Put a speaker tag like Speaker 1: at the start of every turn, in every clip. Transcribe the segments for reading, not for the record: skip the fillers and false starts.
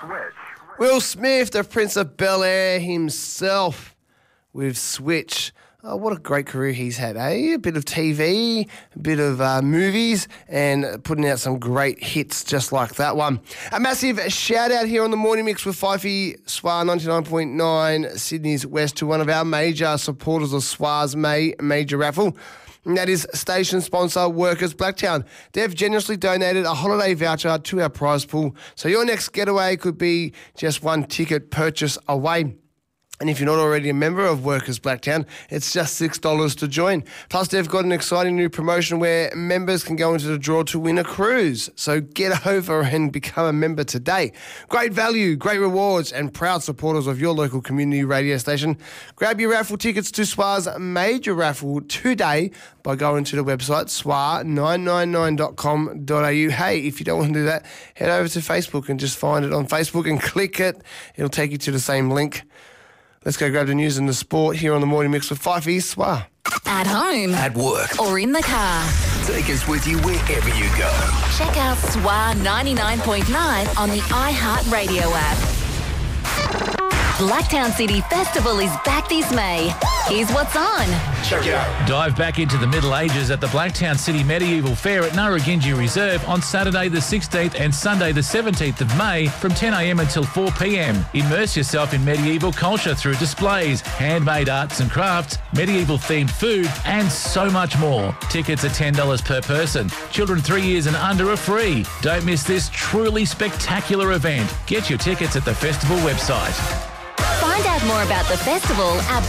Speaker 1: Will Smith, the Prince of Bel-Air himself, with Switch. Oh, what a great career he's had, eh? A bit of TV, a bit of movies, and putting out some great hits just like that one. A massive shout-out here on the Morning Mix with Fifey SWA 99.9 Sydney's West to one of our major supporters of SWA's major raffle. And that is station sponsor Workers Blacktown. They've generously donated a holiday voucher to our prize pool, so your next getaway could be just one ticket purchase away. And if you're not already a member of Workers Blacktown, it's just $6 to join. Plus, they've got an exciting new promotion where members can go into the draw to win a cruise. So get over and become a member today. Great value, great rewards, and proud supporters of your local community radio station. Grab your raffle tickets to SWA's major raffle today by going to the website swa999.com.au. Hey, if you don't want to do that, head over to Facebook and just find it on Facebook and click it. It'll take you to the same link. Let's go grab the news and the sport here on the Morning Mix with Fifey SWA.
Speaker 2: At home.
Speaker 3: At work.
Speaker 2: Or in the car.
Speaker 3: Take us with you wherever you go.
Speaker 2: Check out SWA 99.9 on the iHeartRadio app. Blacktown City Festival is back this May. Here's what's on.
Speaker 3: Check it out.
Speaker 4: Dive back into the Middle Ages at the Blacktown City Medieval Fair at Narragansett Reserve on Saturday the 16th and Sunday the 17th of May from 10 a.m. until 4 p.m. Immerse yourself in medieval culture through displays, handmade arts and crafts, medieval-themed food, and so much more. Tickets are $10 per person. Children 3 years and under are free. Don't miss this truly spectacular event. Get your tickets at the festival website.
Speaker 2: Find out more about the festival at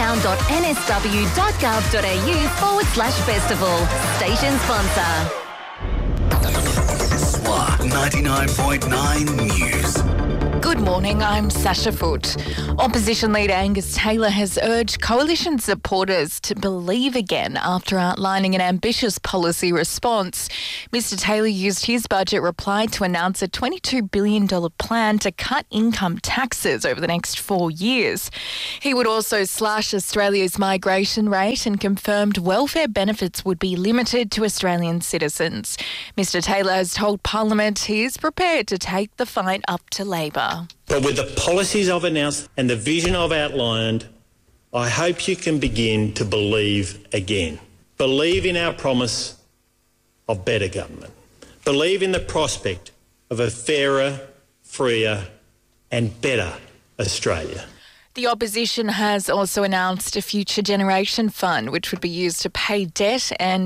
Speaker 2: blacktown.nsw.gov.au/festival. Station sponsor.
Speaker 3: SWA 99.9 News.
Speaker 5: Good morning, I'm Sasha Foote. Opposition leader Angus Taylor has urged coalition supporters to believe again after outlining an ambitious policy response. Mr Taylor used his budget reply to announce a $22 billion plan to cut income taxes over the next 4 years. He would also slash Australia's migration rate and confirmed welfare benefits would be limited to Australian citizens. Mr Taylor has told Parliament he is prepared to take the fight up to Labor.
Speaker 6: But with the policies I've announced and the vision I've outlined, I hope you can begin to believe again. Believe in our promise of better government. Believe in the prospect of a fairer, freer and better Australia.
Speaker 5: The opposition has also announced a Future Generation Fund, which would be used to pay debt and